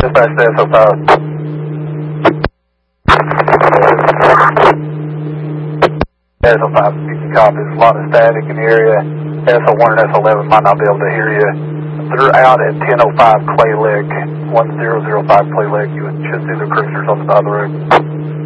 Dispatch to SO5. SO5, you can copy. There's a lot of static in the area. SO1 and SO11 might not be able to hear you. They're out at 1005 Clay Lick, 1005 Clay Lick. You should see the cruisers on the side of the road.